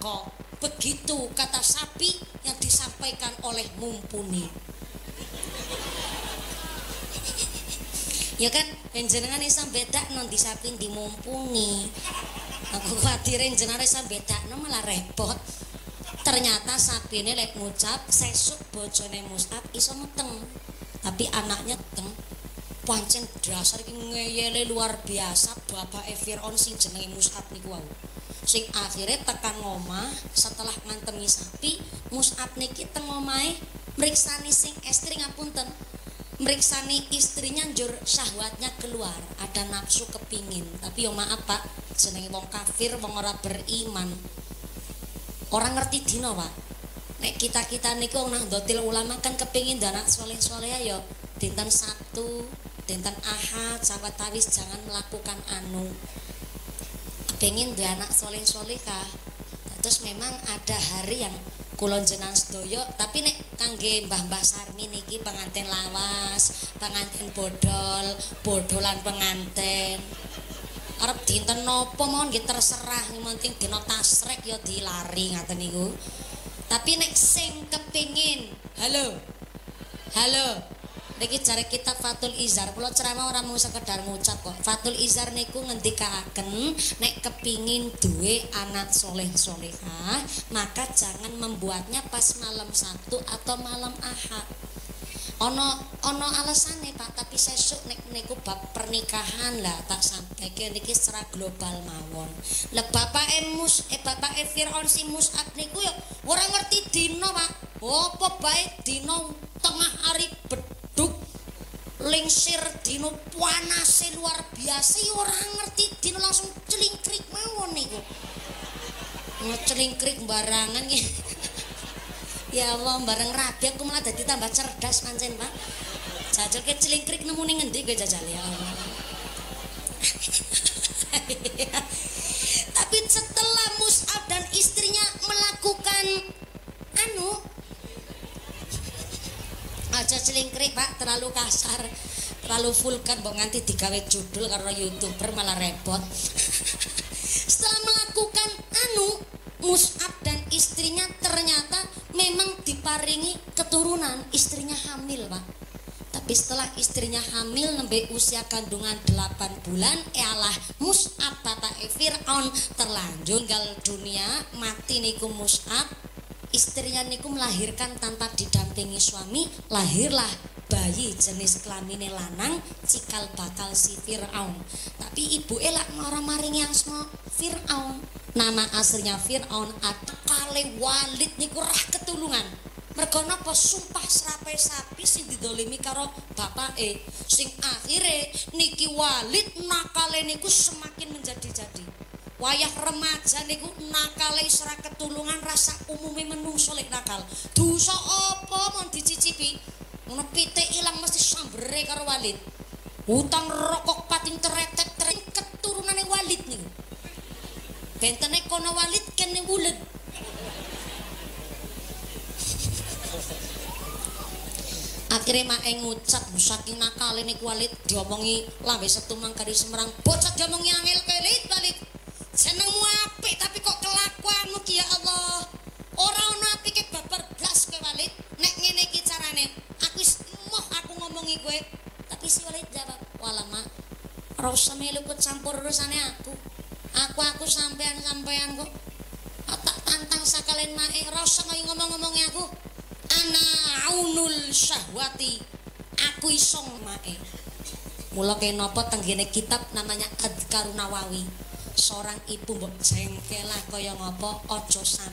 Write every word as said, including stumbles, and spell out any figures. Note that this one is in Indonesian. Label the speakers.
Speaker 1: rokok. Begitu kata sapi yang disampaikan oleh Mumpuni. Ya kan, jenengan isa bedakno di sapi di Mumpuni. Aku khawatir jenengan isa bedakno malah repot. Ternyata sapi ini lek ngucap sesuk bojone Mus'ab iso meteng. Tapi anaknya teng pancen dasar iki ngeyele luar biasa bapake Firaun sing jenenge Mus'ab niku wau. Sing akhirnya tekan ngomah setelah ngantemi sapi, Mus'ab niki teng omahe mriksani sing estri ngapunten. Meriksani istrinya njur syahwatnya keluar, ada nafsu kepingin. Tapi yo maaf Pak, jenenge wong kafir, wong ora beriman. Orang ngerti dino Pak. Nek kita-kita niku wong Nahdlatul Ulama kan kepingin anak soleh-soleh yo dinten Sabtu, dinten Ahad, sahabat tawis jangan melakukan anu. Kepingin duwe anak soleh-solehah. Terus memang ada hari yang kulon jenengan sedaya, tapi nek kangge Mbah-mbah Sarmi niki pengantin lawas, pengantin bodol, bodolan pengantin. Arep dinten napa mawon nggih terserah, yang penting dina tasrek ya dilari ngaten niku. Tapi nek sing kepingin, halo. Halo. Niki jare kitab Fathul Izar, kula ceramah ora mung sekedar ngucap kok. Fathul Izar niku ngendikaken nek kepingin duwe anak soleh-solehah, maka jangan membuatnya pas malam Sabtu atau malam Ahad. Ono ono alasane Pak, tapi sesuk nek niku bab pernikahan lah tak sampaikan niki secara global mawon. Lah bapake Mus eh bapake Firaun si Mus'ab niku yo ora ngerti dina Pak. Apa bae dina tengah hari beduk lingsir dino panase luar biasa ya ora ngerti dino langsung celingkrik mawon niku. Ngecelingkrik barangan ya. Ya Allah, bareng rabi aku malah dadi tambah cerdas pancen Pak. Jajal ke celingkrik nemu ning ngendi kowe jajal ya Allah. Tapi setelah Mus'ab dan istrinya melakukan anu aja celingkrik Pak, terlalu kasar, terlalu vulgar, mbok nganti digawe judul karo YouTuber malah repot. Setelah melakukan anu, Mus'ab dan istrinya ternyata memang diparingi keturunan, istrinya hamil Pak. Tapi setelah istrinya hamil nembe usia kandungan delapan bulan, ealah Mus'ab bapak Firaun terlanjur gal dunia, mati niku Mus'ab. Istrinya niku melahirkan tanpa didampingi suami, lahirlah bayi jenis kelamine lanang cikal bakal si Firaun. Tapi ibu elak marah-maring yang semua Firaun. Nama aslinya Firaun ada kali Walid niku rah ketulungan. Mergo napa sumpah serape sapi sing didolimi karo bapake. Sing akhire niki Walid nakale niku semakin menjadi-jadi. Wayah remaja niku nakale serak ketulungan rasa umumnya menungso lek nakal. Dosa apa mon dicicipi? Ngono pitik ilang mesti sambere karo Walid. Utang rokok pating teretet tering keturunane Walid niku. Bentene kono Walid kene wulet. Akhirnya mak ngucap saking nakale niku Walid diomongi lambe setumang kari Semarang. Bocah diomongi angel kelit Walid. Senengmu apik tapi kok kelakuanmu ki ya Allah. Ora ono apike babar blas kowe Walid. Nek ngene iki carane, aku wis emoh aku ngomongi kowe. Tapi si Walid jawab, "Walah Mak, ora usah melu ikut campur urusane aku. Aku aku sampean-sampean kok. Tak tantang sakalen mae, ora usah ngomong-ngomongi aku. Ana aunul syahwati. Aku iso mae." Mula kenapa tenggene kitab namanya Adhkarun Nawawi. Seorang ibu mbok jengkelah kaya ngapa aja sampe